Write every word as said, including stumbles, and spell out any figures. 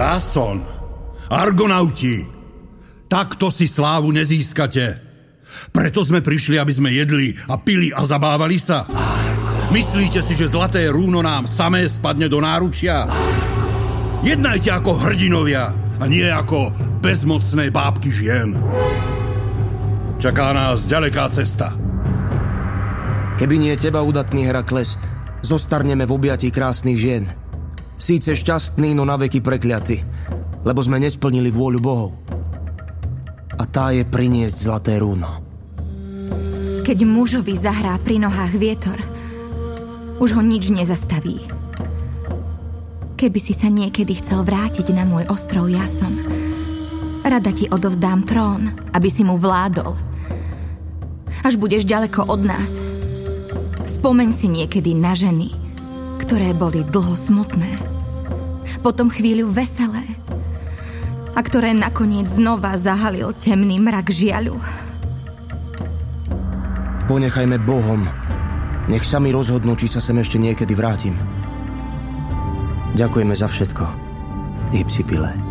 Jason, Argonauti, takto si slávu nezískate. Preto sme prišli, aby sme jedli a pili a zabávali sa. Myslíte si, že zlaté rúno nám samé spadne do náručia? Jednajte ako hrdinovia a nie ako bezmocné bábky žien. Čaká nás ďaleká cesta. Keby nie teba, udatný Herakles, zostarneme v objatí krásnych žien. Síce šťastný, no naveky prekliaty, lebo sme nesplnili vôľu bohov. A tá je priniesť zlaté rúno. Keď mužovi zahrá pri nohách vietor, už ho nič nezastaví. Keby si sa niekedy chcel vrátiť na môj ostrov Jason, rada ti odovzdám trón, aby si mu vládol. Až budeš ďaleko od nás, spomeň si niekedy na ženy, ktoré boli dlho smutné, potom chvíľu veselé a ktoré nakoniec znova zahalil temný mrak žiaľu. Ponechajme bohom. Nech sami rozhodnú, či sa sem ešte niekedy vrátim. Ďakujeme za všetko, Hypsipyle.